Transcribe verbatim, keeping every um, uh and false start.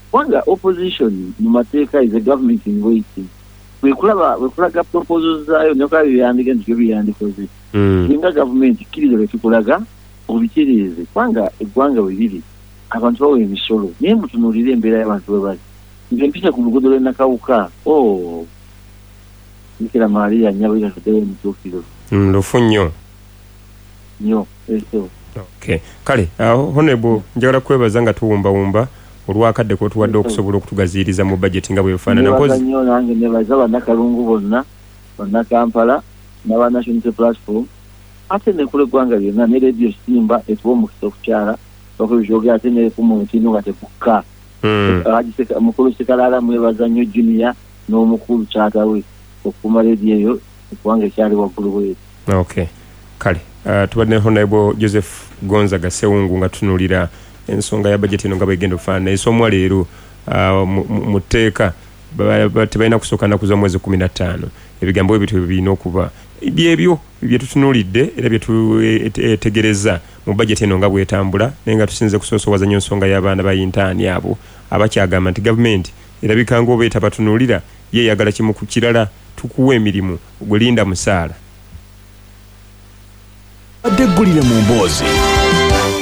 Wanga opposition mu mateeka is a government in waiting. We kulaba we kulaga proposals zayo nyoka byandike nti byandikoze. Mm. Inga government kirizo lekikulaga obikirize. Wanga eggwanga bibiri. Abantu bawe emisolo. Naye mutunulire embeera y'abantu bwe bali. Nge mpita ku luguudo lw'e Nakawuka. Oh. Bikira Maria nyabira tutewe mutuukiro. Mm, lufu nnyo. Nnyo. Eso. Okay. Kale, uh, honorable njagala kwebaza nga tuwumbawumba olwakadde ko tuwadde okusobola okutugaziiriza mu budget nga bwe bifaanana. Mpozi nnyo nange nebaza bannakalungu bonna, bannakampala n'aba National Unity Platform ate nekula eggwanga lyonna ne Radio Simba etuwa omukisa okukyala okubyogera ate nefumu nga tekukka. Mukulu Sekalala mwebaza nnyo Junior n'omukulu Kyatawe okukuuma radio eyo eggwanga ekyali waggulu bweru. Okay. Kale, uh, tubadde Honorable Joseph Gonzaga Sewungu nga tunulira ensonga ya budget eno nga bwegenda okufaanana. Esomwa leero uh, mu tteeka tebalina kusooka nnaku z'omwezi kumi na ttaano. Ebigambo ebyo birina okuba byebyo bye tutunuulidde era bye tutegereza mu budget eno nga bwetambula, naye nga tusinze kusoosowaza nnyo ensonga y'abaana ba yintaani abo abakyagamba nti gavumenti erabika ng'oba etabatunuulira ye eyagala kimu ku kirala tukuwa emirimu gwelinda musaala. Adeggulire mu mboozi